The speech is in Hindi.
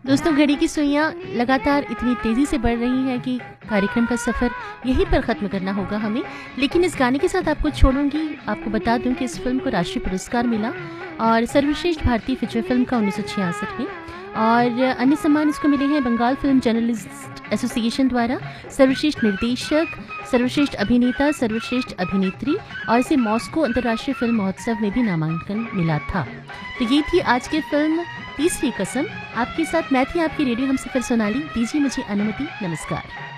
दोस्तों, घड़ी की सुइयां लगातार इतनी तेज़ी से बढ़ रही हैं कि कार्यक्रम का सफ़र यहीं पर ख़त्म करना होगा हमें। लेकिन इस गाने के साथ आपको छोड़ूंगी। आपको बता दूं कि इस फिल्म को राष्ट्रीय पुरस्कार मिला और सर्वश्रेष्ठ भारतीय फीचर फिल्म का 1966 में, और अन्य सम्मान इसको मिले हैं बंगाल फिल्म जर्नलिस्ट एसोसिएशन द्वारा, सर्वश्रेष्ठ निर्देशक, सर्वश्रेष्ठ अभिनेता, सर्वश्रेष्ठ अभिनेत्री, और इसे मॉस्को अंतर्राष्ट्रीय फिल्म महोत्सव में भी नामांकन मिला था। तो ये थी आज की फिल्म तीसरी कसम। आपके साथ मैं थी आपकी रेडियो हमसफर सोनाली। दीजिए मुझे अनुमति। नमस्कार।